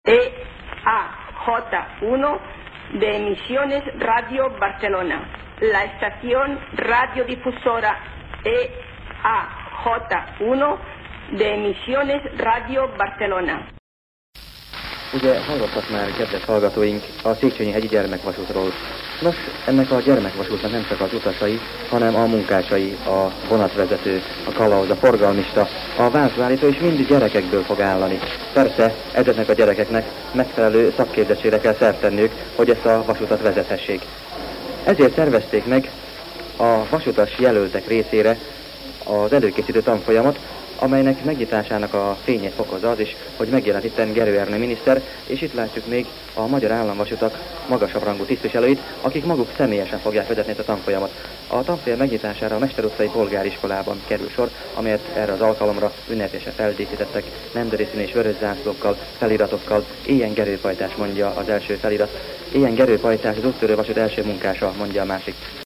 EAJ1 de Emisiones Radio Barcelona. La estación radiodifusora EAJ1 de Emisiones Radio Barcelona. Ugye hallottak már, kedves hallgatóink, a Széchenyi-hegyi gyermekvasútról. Nos, ennek a gyermekvasútnak nem csak az utasai, hanem a munkásai, a vonatvezető, a kalauz, a forgalmista, a vázlállító is mind gyerekekből fog állani. Persze, ezeknek a gyerekeknek megfelelő szakképzettségre kell szert tenniük, hogy ezt a vasutat vezethessék. Ezért szervezték meg a vasutas jelöltek részére az előkészítő tanfolyamot, amelynek megnyitásának a fényét fokozza az is, hogy megjelent itten Gerő Ernő miniszter, és itt látjuk még a Magyar Államvasutak magasabb rangú tisztviselőit, akik maguk személyesen fogják vezetni ezt a tanfolyamot. A tanfolyam megnyitására a Mester utcai polgáriskolában kerül sor, amelyet erre az alkalomra ünnepélyesen feldíszítettek nemzeti színű és vörös zászlókkal, feliratokkal. Éljen Gerő pajtás, mondja az első felirat. Éljen Gerő pajtás, az úttörő vasút első munkása, mondja a másik.